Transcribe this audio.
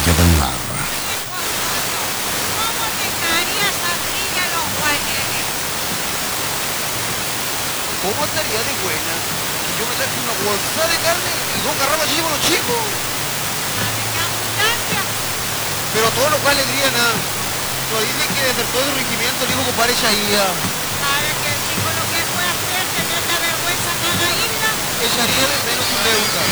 quedó en nada. ¿Cómo te caería sardina los guaneros? ¿Cómo estaría de buena? Que yo me traje una bolsa de carne y 2 garrafas llevo los chicos. ¿Sabes qué abundancia? Pero todo lo cual le dirían a... No dice que desde todo el regimiento le dijo compadre Chaía. ¿Sabes que el chico lo que puede hacer? Tener la vergüenza cagaíla. Echaría de menos su leuca.